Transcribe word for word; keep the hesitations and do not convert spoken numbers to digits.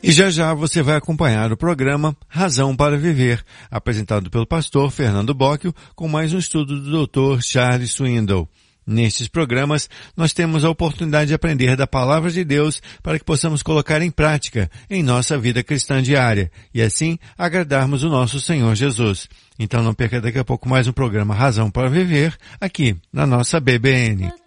E já já você vai acompanhar o programa Razão para Viver, apresentado pelo pastor Fernando Bocchio, com mais um estudo do doutor Charles Swindoll. Nestes programas, nós temos a oportunidade de aprender da Palavra de Deus para que possamos colocar em prática em nossa vida cristã diária e assim agradarmos o nosso Senhor Jesus. Então não perca daqui a pouco mais um programa Razão para Viver aqui na nossa B B N.